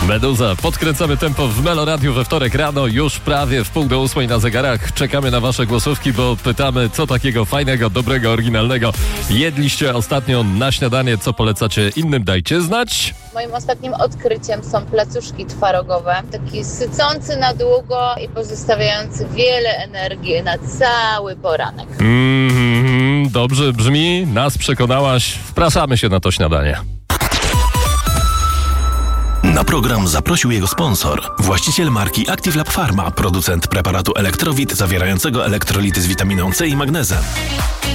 Meduza, podkręcamy tempo w Melo Radiu we wtorek rano, już prawie w 7:30 na zegarach. Czekamy na wasze głosówki, bo pytamy, co takiego fajnego, dobrego, oryginalnego jedliście ostatnio na śniadanie, co polecacie innym, dajcie znać. Moim ostatnim odkryciem są placuszki twarogowe, taki sycący na długo i pozostawiający wiele energii na cały poranek. Dobrze brzmi, nas przekonałaś, wpraszamy się na to śniadanie. Na program zaprosił jego sponsor, właściciel marki Active Lab Pharma, producent preparatu Elektrowit zawierającego elektrolity z witaminą C i magnezem.